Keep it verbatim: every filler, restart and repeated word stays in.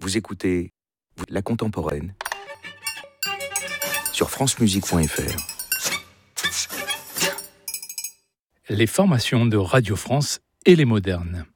Vous écoutez La Contemporaine sur francemusique point f r. Les formations de Radio France et les modernes.